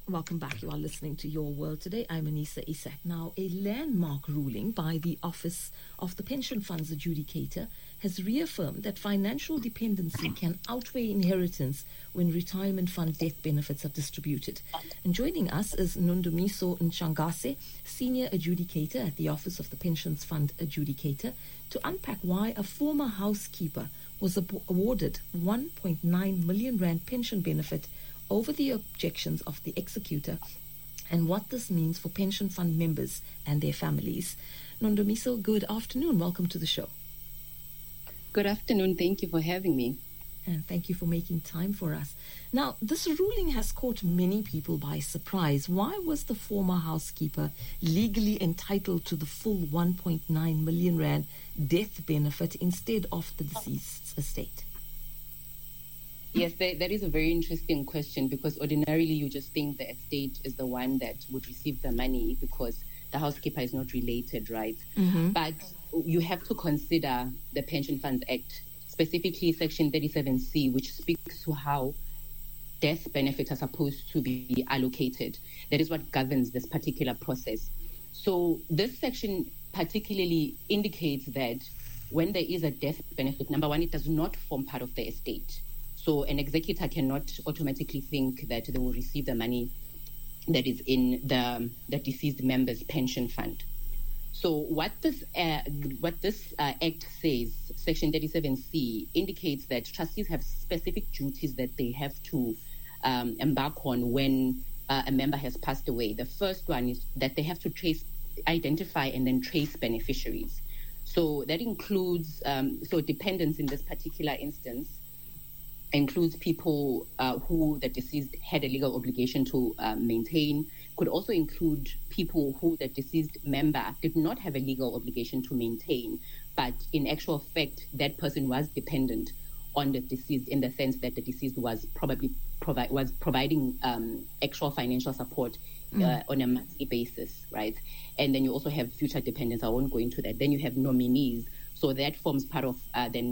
Welcome back. You are listening to Your World Today. I'm Anissa Isak. Now, a landmark ruling by the Office of the Pension Funds Adjudicator has reaffirmed that financial dependency can outweigh inheritance when retirement fund death benefits are distributed. And joining us is Nondumiso Nchangase, Senior Adjudicator at the Office of the Pensions Fund Adjudicator, to unpack why a former housekeeper was awarded 1.9 million rand pension benefit over the objections of the executor and what this means for pension fund members and their families. Nondumiso, good afternoon. Welcome to the show. Good afternoon. Thank you for having me. And thank you for making time for us. Now, this ruling has caught many people by surprise. Why was the former housekeeper legally entitled to the full 1.9 million rand death benefit instead of the deceased's estate? Yes, that is a very interesting question, because ordinarily you just think the estate is the one that would receive the money because the housekeeper is not related, right? Mm-hmm. But you have to consider the Pension Funds Act, specifically Section 37C, which speaks to how death benefits are supposed to be allocated. That is what governs this particular process. So this section particularly indicates that when there is a death benefit, number one, it does not form part of the estate. So an executor cannot automatically think that they will receive the money that is in the deceased member's pension fund. So what this Act says, Section 37C, indicates that trustees have specific duties that they have to embark on when a member has passed away. The first one is that they have to identify and then trace beneficiaries. So that includes, dependents in this particular instance includes people who the deceased had a legal obligation to maintain, could also include people who the deceased member did not have a legal obligation to maintain, but in actual fact, that person was dependent on the deceased in the sense that the deceased was probably providing actual financial support on a monthly basis, right? And then you also have future dependents. I won't go into that. Then you have nominees. So that forms part of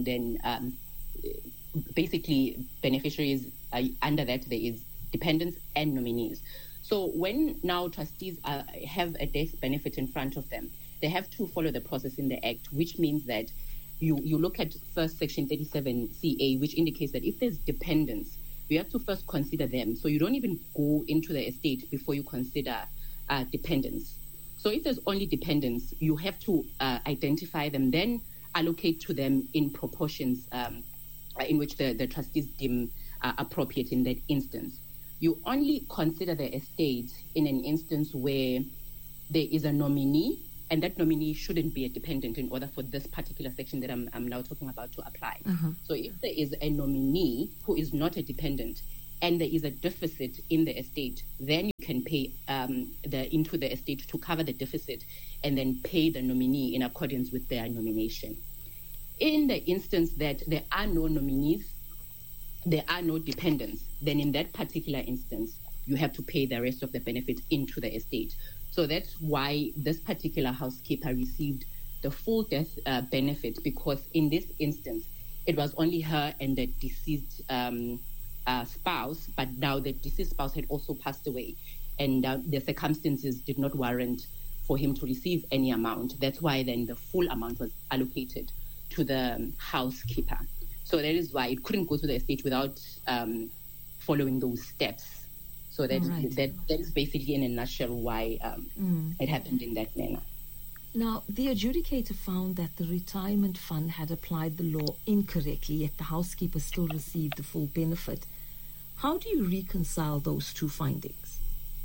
basically beneficiaries. Under that, there is dependents and nominees. So when now trustees have a death benefit in front of them, they have to follow the process in the Act, which means that you look at first Section 37CA, which indicates that if there's dependents, you have to first consider them. So you don't even go into the estate before you consider dependents. So if there's only dependents, you have to identify them, then allocate to them in proportions in which the trustees deem appropriate in that instance. You only consider the estate in an instance where there is a nominee, and that nominee shouldn't be a dependent in order for this particular section that I'm now talking about to apply. Uh-huh. So if there is a nominee who is not a dependent and there is a deficit in the estate, then you can pay into the estate to cover the deficit and then pay the nominee in accordance with their nomination. In the instance that there are no nominees, there are no dependents, then in that particular instance, you have to pay the rest of the benefit into the estate. So that's why this particular housekeeper received the full death benefit, because in this instance, it was only her and the deceased spouse, but now the deceased spouse had also passed away, and the circumstances did not warrant for him to receive any amount. That's why then the full amount was allocated to the housekeeper. So that is why it couldn't go to the estate without following those steps. So that is basically in a nutshell why it happened in that manner. Now, the adjudicator found that the retirement fund had applied the law incorrectly, yet the housekeeper still received the full benefit. How do you reconcile those two findings?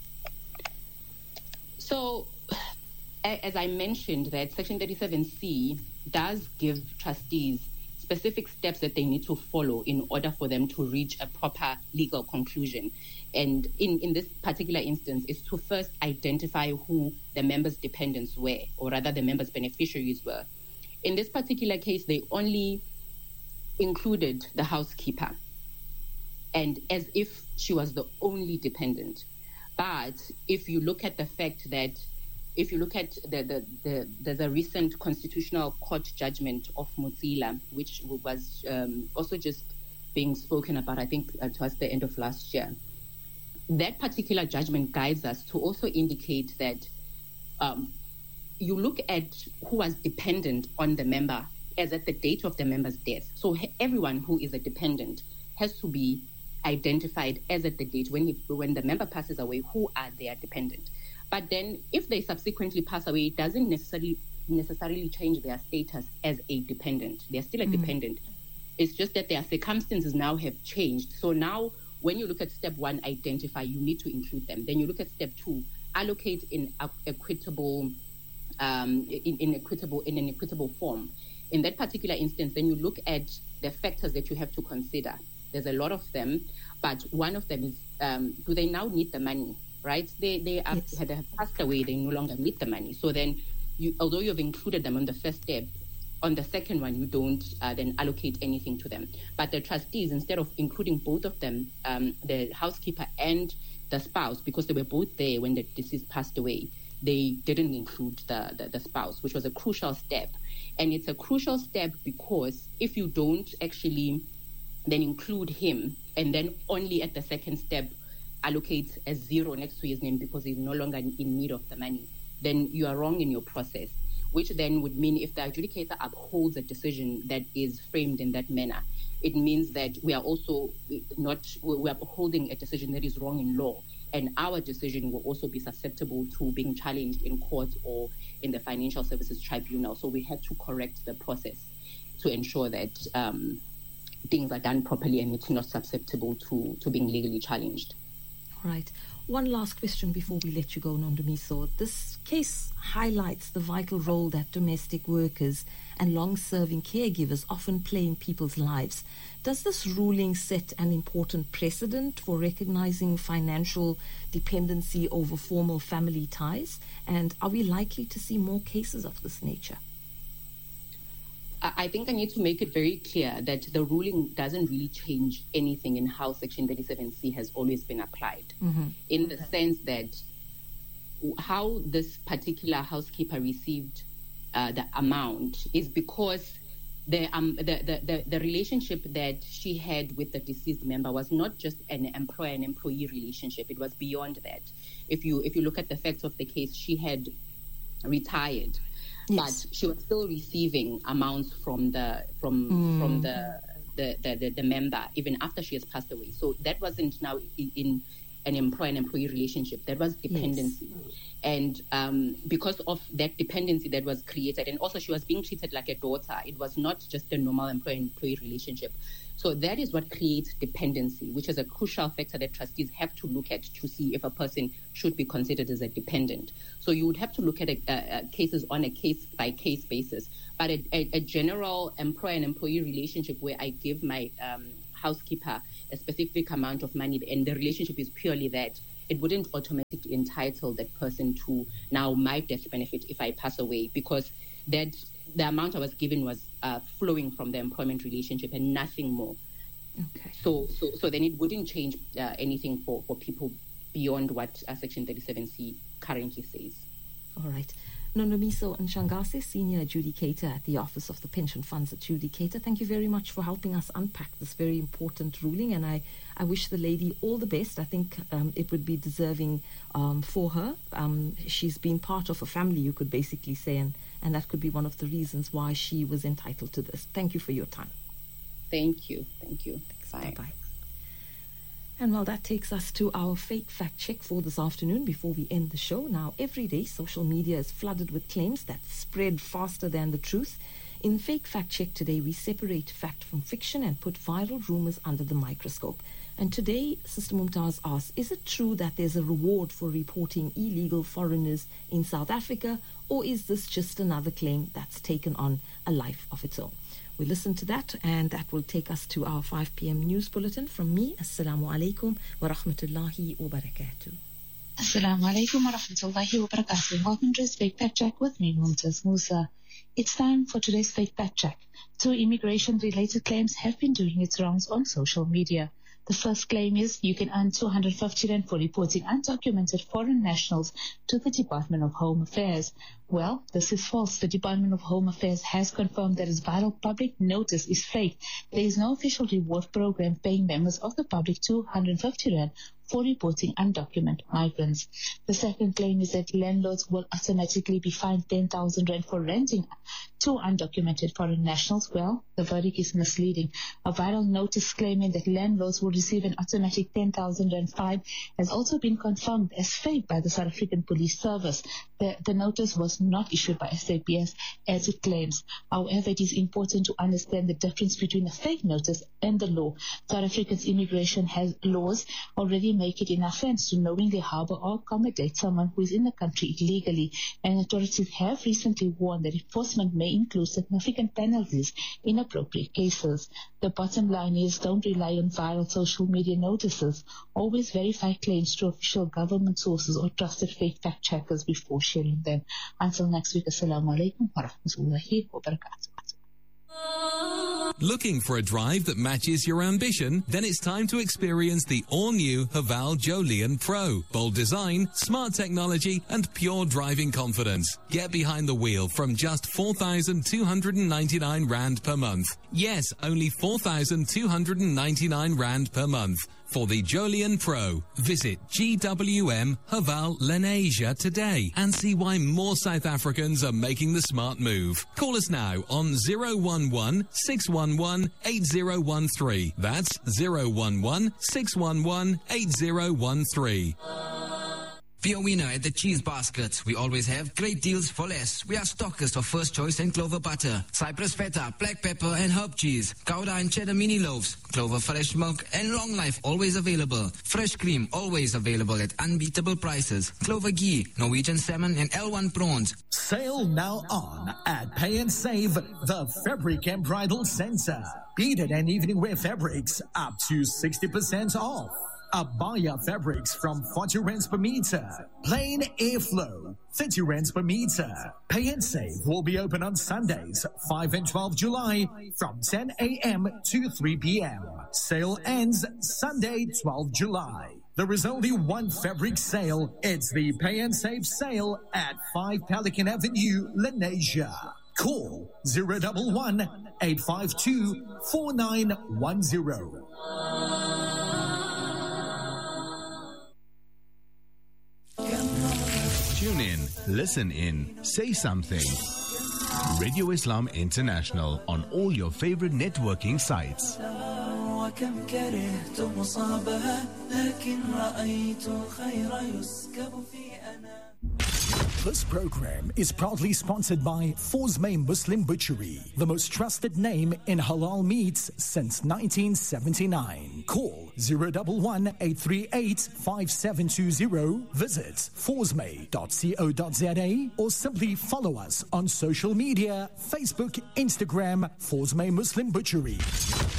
So, as I mentioned, that Section 37C does give trustees specific steps that they need to follow in order for them to reach a proper legal conclusion. And in this particular instance, is to first identify who the members' dependents were, or rather the members' beneficiaries were. In this particular case, they only included the housekeeper, and as if she was the only dependent. But if you look at the fact that, if you look at there's a recent Constitutional Court judgment of Mozilla, which was also just being spoken about, I think, towards the end of last year. that particular judgment guides us to also indicate that you look at who was dependent on the member as at the date of the member's death. So everyone who is a dependent has to be identified as at the date when the member passes away, who are their dependent. But then if they subsequently pass away, it doesn't necessarily change their status as a dependent. They're still a dependent. It's just that their circumstances now have changed. So now when you look at step 1, identify, you need to include them. Then you look at step 2, allocate in equitable in an equitable form. In that particular instance, then you look at the factors that you have to consider. There's a lot of them, but one of them is, do they now need the money, right? They have passed away, they no longer need the money. So then, although you've included them on the first step, on the second one, you don't then allocate anything to them. But the trustees, instead of including both of them, the housekeeper and the spouse, because they were both there when the deceased passed away, they didn't include the spouse, which was a crucial step. And it's a crucial step because if you don't actually then include him and then only at the second step allocate a 0 next to his name because he's no longer in need of the money, then you are wrong in your process, which then would mean if the adjudicator upholds a decision that is framed in that manner, it means that we are also we're upholding a decision that is wrong in law. And our decision will also be susceptible to being challenged in court or in the Financial Services Tribunal. So we had to correct the process to ensure that things are done properly and it's not susceptible to being legally challenged. All right. One last question before we let you go, Nondumiso. This case highlights the vital role that domestic workers and long-serving caregivers often play in people's lives. Does this ruling set an important precedent for recognizing financial dependency over formal family ties? And are we likely to see more cases of this nature? I think I need to make it very clear that the ruling doesn't really change anything in how Section 37C has always been applied, in the sense that how this particular housekeeper received the amount is because the relationship that she had with the deceased member was not just an employer and employee relationship. It was beyond that. If you look at the facts of the case, she had retired. Yes. But she was still receiving amounts from the member even after she has passed away. So that wasn't now in an employer and employee relationship. That was dependency. Yes. And because of that dependency that was created, and also she was being treated like a daughter, it was not just a normal employer and employee relationship. So that is what creates dependency, which is a crucial factor that trustees have to look at to see if a person should be considered as a dependent. So you would have to look at cases on a case-by-case basis. But a general employer and employee relationship where I give my housekeeper a specific amount of money and the relationship is purely that, it wouldn't automatically entitle that person to now my death benefit if I pass away, because that the amount I was given was flowing from the employment relationship and nothing more. Okay. So then it wouldn't change anything for people beyond what Section 37C currently says. All right. Nondumiso Nshangase, Senior Adjudicator at the Office of the Pension Funds Adjudicator, thank you very much for helping us unpack this very important ruling, and I wish the lady all the best. I think it would be deserving for her. She's been part of a family, you could basically say, and that could be one of the reasons why she was entitled to this. Thank you for your time. Thank you. Bye. Bye-bye. And well, that takes us to our fake fact check for this afternoon before we end the show. Now, every day, social media is flooded with claims that spread faster than the truth. In Fake Fact Check today, we separate fact from fiction and put viral rumors under the microscope. And today, Sister Mumtaz asks, is it true that there's a reward for reporting illegal foreigners in South Africa, or is this just another claim that's taken on a life of its own? We'll listen to that, and that will take us to our 5 p.m. news bulletin. From me, Assalamu alaikum wa rahmatullahi wa barakatuh. Assalamu alaikum wa rahmatullahi wa barakatuh. Welcome to Fake Fact Check with me, Mumtaz Musa. It's time for today's Fake Fact Check. 2 immigration-related claims have been doing its rounds on social media. The first claim is you can earn 250 Rand for reporting undocumented foreign nationals to the Department of Home Affairs. Well, this is false. The Department of Home Affairs has confirmed that its vital public notice is fake. There is no official reward program paying members of the public 250 Rand for reporting undocumented migrants. The second claim is that landlords will automatically be fined 10,000 rand for renting to undocumented foreign nationals. Well, the verdict is misleading. A viral notice claiming that landlords will receive an automatic 10,000 rand fine has also been confirmed as fake by the South African Police Service. The notice was not issued by SAPS as it claims. However, it is important to understand the difference between a fake notice and the law. South Africa's immigration has laws already make it an offense to knowingly harbor or accommodate someone who is in the country illegally, and authorities have recently warned that enforcement may include significant penalties in appropriate cases. The bottom line is, don't rely on viral social media notices. Always verify claims through official government sources or trusted fact checkers before sharing them. Until next week, Assalamu alaikum wa rahmatullahi wa barakatuh. Looking for a drive that matches your ambition? Then it's time to experience the all-new Haval Joleon Pro. Bold design, smart technology, and pure driving confidence. Get behind the wheel from just 4,299 Rand per month. Yes, only 4,299 Rand per month. For the Joleon Pro, visit GWM Haval Lenasia today and see why more South Africans are making the smart move. Call us now on 011-611-8013. That's 011-611-8013. Be a winner at the Cheese Basket. We always have great deals for less. We are stockers of First Choice and Clover Butter, Cypress Feta, Black Pepper and Herb Cheese, Gouda and Cheddar Mini Loaves, Clover Fresh Milk and Long Life always available. Fresh Cream always available at unbeatable prices. Clover Ghee, Norwegian Salmon and L1 Prawns. Sale now on at Pay and Save, the Fabric and Bridal Center. Beaded and evening wear fabrics up to 60% off. Abaya fabrics from 40 rands per meter. Plain Airflow, 30 rands per meter. Pay and Save will be open on Sundays, 5 and 12 July from 10 a.m. to 3 p.m. Sale ends Sunday, 12 July. There is only one fabric sale. It's the Pay and Save sale at 5 Pelican Avenue, Lenasia. Call 011-852-4910. Tune in, listen in, say something. Radio Islam International on all your favorite networking sites. This program is proudly sponsored by Forsmay Muslim Butchery, the most trusted name in halal meats since 1979. Call 011-838-5720. Visit forsmay.co.za or simply follow us on social media, Facebook, Instagram, Forsmay Muslim Butchery.